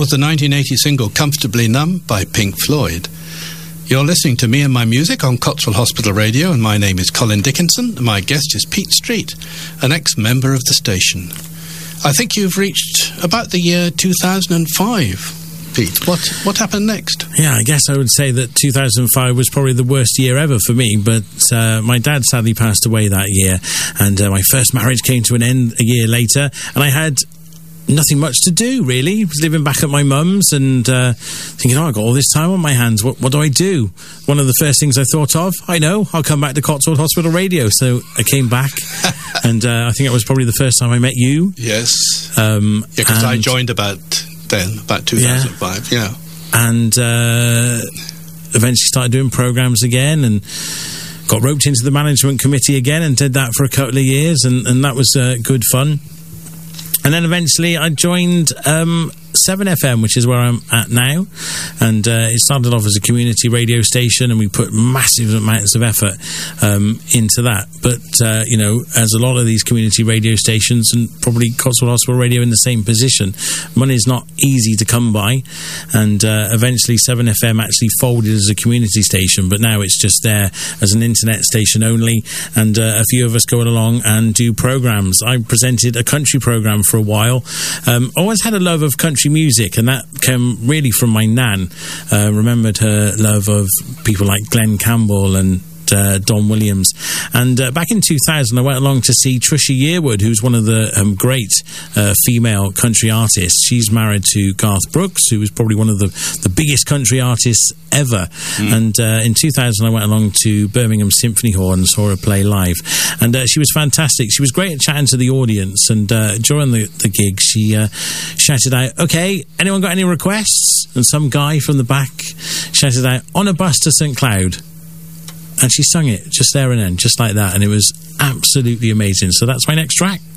was the 1980 single Comfortably Numb by Pink Floyd. You're listening to Me and My Music on Cotswold Hospital Radio, and my name is Colin Dickinson, and my guest is Pete Street, an ex-member of the station. I think you've reached about the year 2005. Pete, what happened next? Yeah, I guess I would say that 2005 was probably the worst year ever for me, but my dad sadly passed away that year, and my first marriage came to an end a year later, and I had nothing much to do, really. I was living back at my mum's and thinking, I've got all this time on my hands. What do I do? One of the first things I thought of, I'll come back to Cotswold Hospital Radio. So I came back, and I think it was probably the first time I met you. Yes. Because I joined about 2005, yeah. And eventually started doing programmes again, and got roped into the management committee again, and did that for a couple of years, and that was good fun. And then eventually I joined 7FM, which is where I'm at now, and it started off as a community radio station, and we put massive amounts of effort into that. But as a lot of these community radio stations, and probably Cotswold Hospital Radio in the same position, money is not easy to come by, and eventually 7FM actually folded as a community station, but now it's just there as an internet station only, and a few of us go along and do programmes. I presented a country programme for a while. Always had a love of country music, and that came really from my nan. Remembered her love of people like Glenn Campbell and Don Williams, and back in 2000 I went along to see Trisha Yearwood, who's one of the great female country artists. She's married to Garth Brooks, who was probably one of the biggest country artists ever. And in 2000 I went along to Birmingham Symphony Hall and saw her play live, and she was fantastic. She was great at chatting to the audience, and during the gig she shouted out, "Okay, anyone got any requests?" And some guy from the back shouted out, "On a bus to St Cloud." And she sung it just there and then, just like that, and it was absolutely amazing. So that's my next track.